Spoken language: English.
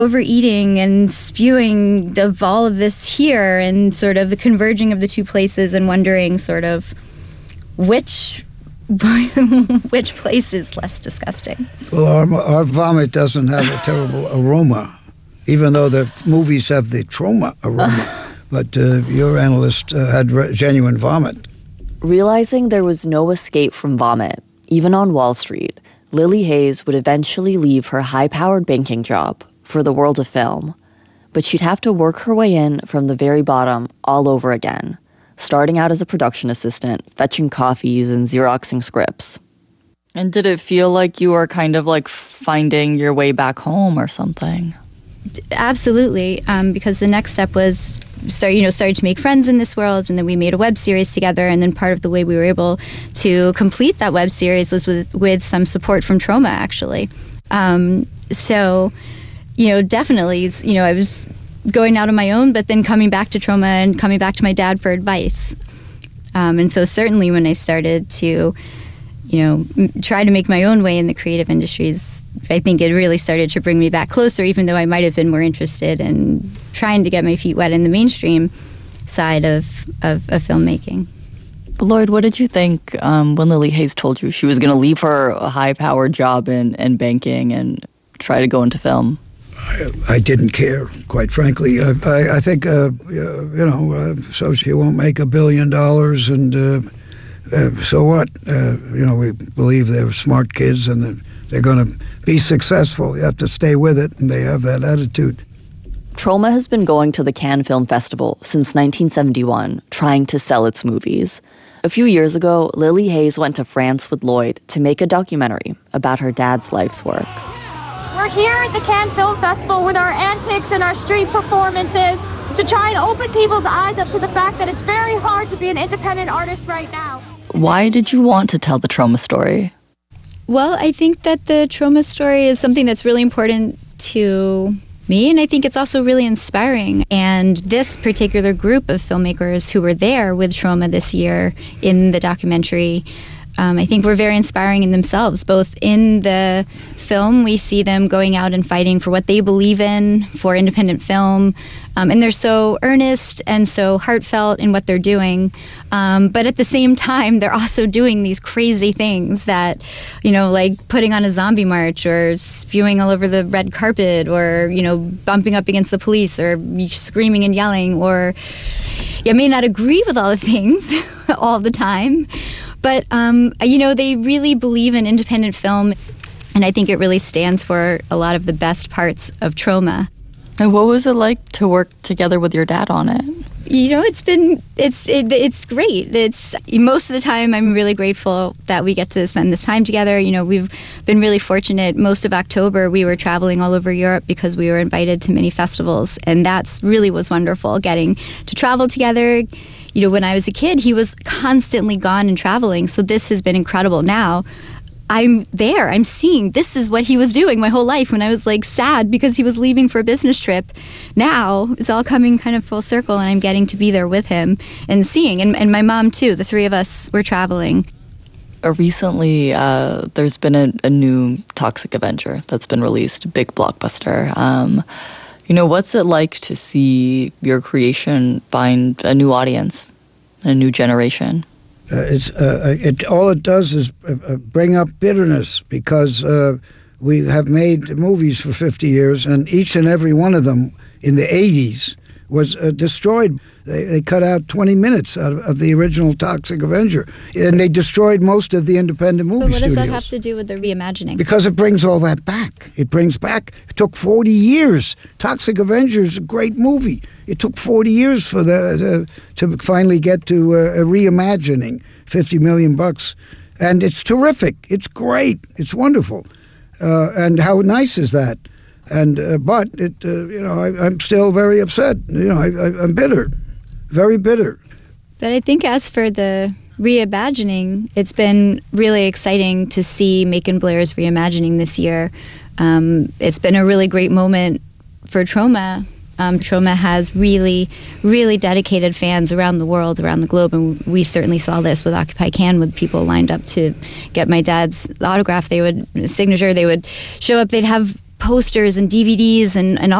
overeating and spewing of all of this here, and sort of the converging of the two places, and wondering sort of which place is less disgusting. Well, our vomit doesn't have a terrible aroma, even though the movies have the trauma aroma. But your analyst had genuine vomit. Realizing there was no escape from vomit, even on Wall Street, Lily Hayes would eventually leave her high-powered banking job for the world of film. But she'd have to work her way in from the very bottom all over again, starting out as a production assistant, fetching coffees and Xeroxing scripts. And did it feel like you were kind of like finding your way back home or something? Absolutely, because the next step was started to make friends in this world, and then we made a web series together, and then part of the way we were able to complete that web series was with some support from Troma, actually. So, definitely, I was going out on my own, but then coming back to Troma and coming back to my dad for advice. And so certainly when I started to, try to make my own way in the creative industries, I think it really started to bring me back closer, even though I might have been more interested in trying to get my feet wet in the mainstream side of filmmaking. Lloyd, what did you think when Lily Hayes told you she was going to leave her high-powered job in banking and try to go into film? I didn't care, quite frankly. I think, so she won't make $1 billion, and so what? We believe they're smart kids and they're going to be successful. You have to stay with it, and they have that attitude. Troma has been going to the Cannes Film Festival since 1971, trying to sell its movies. A few years ago, Lily Hayes went to France with Lloyd to make a documentary about her dad's life's work. We're here at the Cannes Film Festival with our antics and our street performances to try and open people's eyes up to the fact that it's very hard to be an independent artist right now. Why did you want to tell the Troma story? Well, I think that the Troma story is something that's really important to me, and I think it's also really inspiring. And this particular group of filmmakers who were there with Troma this year in the documentary, I think were very inspiring in themselves. Both in the film, we see them going out and fighting for what they believe in, for independent film, and they're so earnest and so heartfelt in what they're doing. But at the same time, they're also doing these crazy things that, like putting on a zombie march or spewing all over the red carpet or, bumping up against the police or screaming and yelling. Or I may not agree with all the things all the time, but, they really believe in independent film. And I think it really stands for a lot of the best parts of Troma. And what was it like to work together with your dad on it? It's great. It's most of the time I'm really grateful that we get to spend this time together. We've been really fortunate. Most of October we were traveling all over Europe because we were invited to many festivals, and that's really was wonderful, getting to travel together. When I was a kid, he was constantly gone and traveling, so this has been incredible. Now I'm there. I'm seeing this is what he was doing my whole life when I was sad because he was leaving for a business trip. Now it's all coming kind of full circle, and I'm getting to be there with him and seeing. And my mom too. The three of us were traveling. Recently, there's been a new Toxic Avenger that's been released, big blockbuster. What's it like to see your creation find a new audience, a new generation? All it does is bring up bitterness, because we have made movies for 50 years, and each and every one of them in the 80s was destroyed. They cut out 20 minutes out of the original Toxic Avenger, and they destroyed most of the independent movie studios. But what does that have to do with the reimagining? Because it brings all that back. It took 40 years. Toxic Avenger is a great movie. It took 40 years for to finally get to a reimagining, $50 million, and it's terrific. It's great. It's wonderful. And how nice is that? And but it, I'm still very upset. I'm bitter, very bitter. But I think as for the reimagining, it's been really exciting to see Macon Blair's reimagining this year. It's been a really great moment for Troma. Troma has really, really dedicated fans around the world, around the globe, and we certainly saw this with Occupy Cannes, with people lined up to get my dad's autograph. Signature. They would show up. They'd have posters and DVDs and all